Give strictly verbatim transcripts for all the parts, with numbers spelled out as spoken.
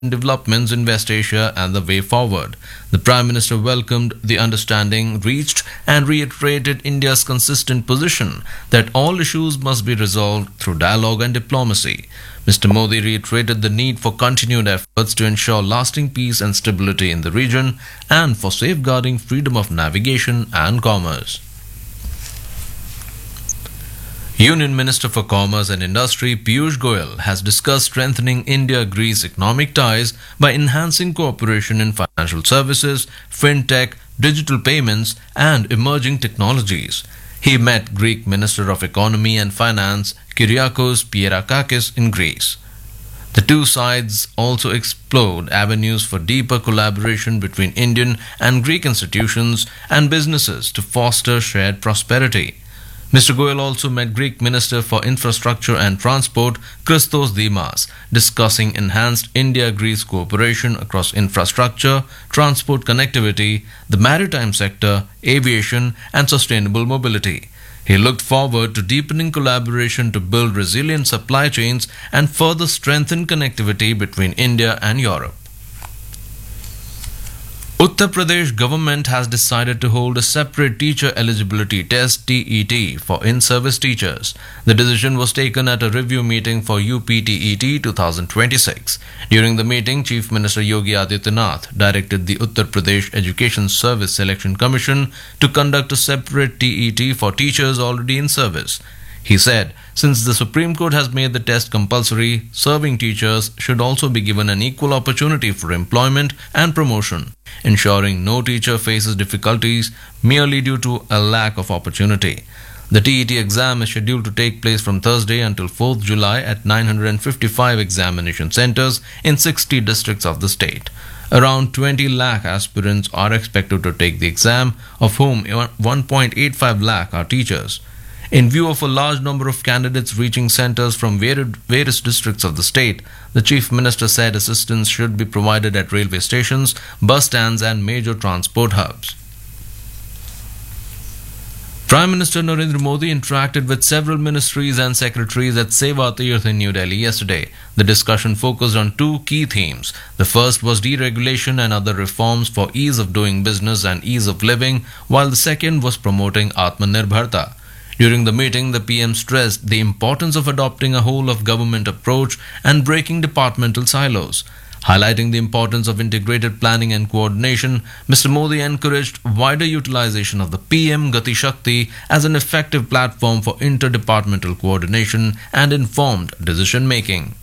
developments in West Asia and the way forward. The Prime Minister welcomed the understanding reached and reiterated India's consistent position that all issues must be resolved through dialogue and diplomacy. Mister Modi reiterated the need for continued efforts to ensure lasting peace and stability in the region and for safeguarding freedom of navigation and commerce. Union Minister for Commerce and Industry Piyush Goyal has discussed strengthening India-Greece economic ties by enhancing cooperation in financial services, fintech, digital payments and emerging technologies. He met Greek Minister of Economy and Finance Kyriakos Pierakakis in Greece. The two sides also explored avenues for deeper collaboration between Indian and Greek institutions and businesses to foster shared prosperity. Mister Goyal also met Greek Minister for Infrastructure and Transport Christos Dimas, discussing enhanced India-Greece cooperation across infrastructure, transport connectivity, the maritime sector, aviation and sustainable mobility. He looked forward to deepening collaboration to build resilient supply chains and further strengthen connectivity between India and Europe. Uttar Pradesh government has decided to hold a separate teacher eligibility test T E T for in-service teachers. The decision was taken at a review meeting for U P T E T twenty twenty-six. During the meeting, Chief Minister Yogi Adityanath directed the Uttar Pradesh Education Service Selection Commission to conduct a separate T E T for teachers already in service. He said, since the Supreme Court has made the test compulsory, serving teachers should also be given an equal opportunity for employment and promotion, ensuring no teacher faces difficulties merely due to a lack of opportunity. The T E T exam is scheduled to take place from Thursday until fourth July at nine hundred fifty-five examination centers in sixty districts of the state. Around twenty lakh aspirants are expected to take the exam, of whom one point eight five lakh are teachers. In view of a large number of candidates reaching centers from various districts of the state, the Chief Minister said assistance should be provided at railway stations, bus stands and major transport hubs. Prime Minister Narendra Modi interacted with several ministries and secretaries at Seva Tirth in New Delhi yesterday. The discussion focused on two key themes. The first was deregulation and other reforms for ease of doing business and ease of living, while the second was promoting Atmanirbharta. During the meeting, the P M stressed the importance of adopting a whole-of-government approach and breaking departmental silos. Highlighting the importance of integrated planning and coordination, Mister Modi encouraged wider utilization of the P M Gati Shakti as an effective platform for interdepartmental coordination and informed decision-making.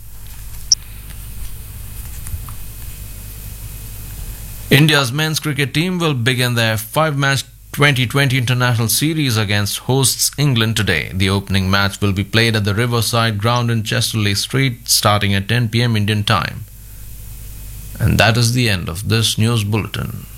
India's men's cricket team will begin their five-match twenty twenty International Series against hosts England today. The opening match will be played at the Riverside Ground in Chesterley Street starting at ten p m Indian time. And that is the end of this news bulletin.